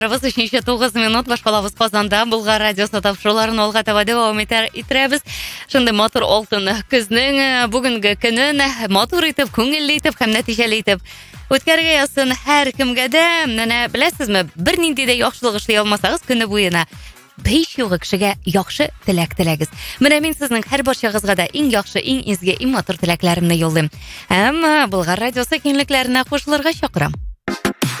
Біз 3-9 минут башқалабыз Қазанда Бұлғар радиосы тапшыруларын олға таба давам итірәбіз. Шынды мотор олтын күзнің бүгінгі күнін мотор етіп, көңілі етіп, һәм нәтижелі етіп өткәрге ясын әр кімге де, біләсізмі, бір нинді де яқшылық ішлей алмасағыз, күні бойына 5 жылғы кішіге яқшы тіләк-тіләгіз. Міне мен сіздің әр баршағызға да ең яқшы, ең ізге, ең мотор тіләклерімді жолдайм. Бұлғар радиосы кеңліклеріне қосыларға шақырам.